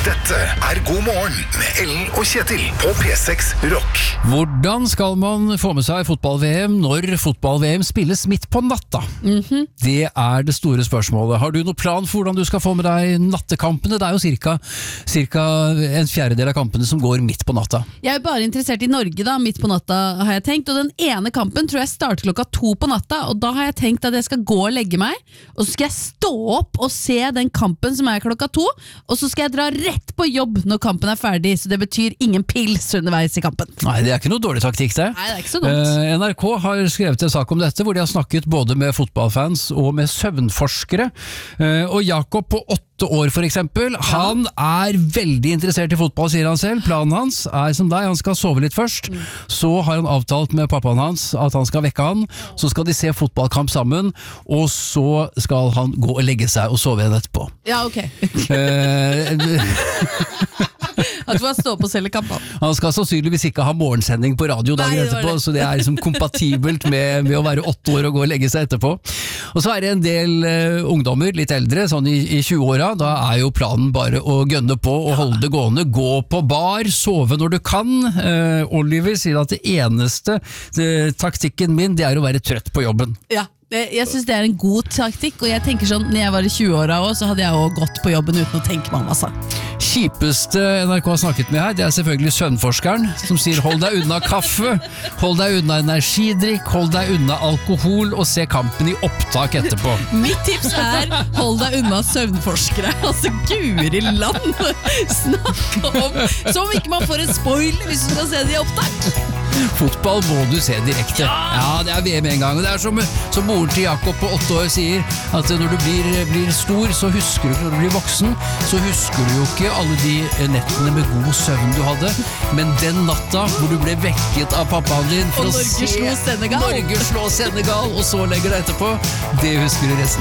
Dette God morgen med Ellen og Kjetil på P6 Rock. Hvordan skal man få med seg fotball-VM når fotball-VM spilles midt på natta? Det det store spørsmålet. Har du noen plan for hvordan du skal få med deg nattekampene? Det jo cirka en fjerdedel av kampene som går midt på natta. Jeg bare interessert i Norge da, midt på natta har jeg tenkt, og den ene kampen tror jeg starter 2 på natta, og da har jeg tenkt at jeg skal gå og legge meg, og så skal jeg stå opp og se den kampen som 2, og så skal jeg dra rett på jobb når kampen ferdig, så det betyr ingen pils underveis i kampen. Nei, det ikke noe dårlig taktikk det. Nei, det ikke så dumt. NRK har skrevet en sak om dette, hvor de har snakket både med fotballfans og med søvnforskere, og Jakob på 8 år for eksempel, han veldig interessert i fotball, sier han selv. Planen hans som deg, han skal sove litt først, så har han avtalt med pappaen hans at han skal vekke han, så skal de se fotballkamp sammen, og så skal han gå og legge seg og sove igjen etterpå. Ja, ok. At du får stå på å selge kampen. Han skal sannsynligvis ikke ha morgensending på radio dagen etterpå, så det liksom kompatibelt med å være 8 år og gå og legge seg etterpå. Og så det en del ungdommer, litt eldre, sånn i 20-åra, da jo planen bare å gønne på og holde det gående, gå på bar, sove når du kan. Oliver sier at det eneste taktikken min, det å være trøtt på jobben. Ja. Jeg synes det en god taktikk, og jeg tenker sånn, når jeg var i 20-åra også, så hadde jeg også gått på jobben uten å tenke meg om, altså. Kjipeste NRK har snakket med her, det selvfølgelig søvnforskeren, som sier hold deg unna kaffe, hold deg unna energidrikk, hold deg unna alkohol, og se kampen i opptak etterpå. Mitt tips hold deg unna søvnforskere. Altså, guri land, snakk om, som om ikke man får en spoiler hvis du skal se det i opptak. Fotball må du se direkte. Ja, det VM en gang. Og det som moren til Jakob på 8 år sier, at når du blir stor, så husker du ikke, når du blir voksen, så husker du jo ikke alle de nettene med god søvn du hadde, men den natta hvor du ble vekket av pappaen din for å se Norge slå Senegal, og så legger deg etterpå, det husker du resten.